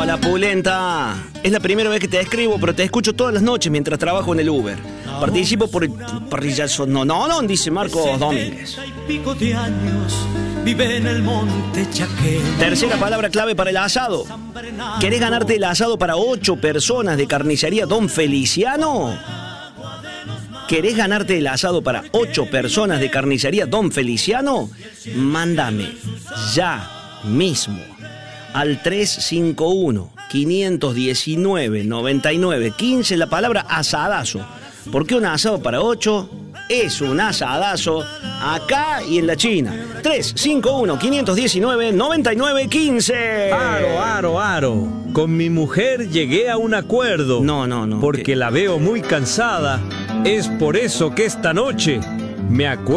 Hola, Pulenta. Es la primera vez que te escribo, pero te escucho todas las noches mientras trabajo en el Uber. Participo por el parrillazo. No, dice Marcos Domínguez. Vive en el monte Chaquén. Tercera palabra clave para el asado. ¿Querés ganarte el asado para 8 personas de carnicería Don Feliciano? ¿Querés ganarte el asado para 8 personas de carnicería Don Feliciano? Mándame ya mismo al 351-519-9915 la palabra asadazo. Porque un asado para 8 es un asadazo acá y en la China. 351-519-9915. Aro. Con mi mujer llegué a un acuerdo. No. Porque la veo muy cansada. Es por eso que esta noche me acuerdo.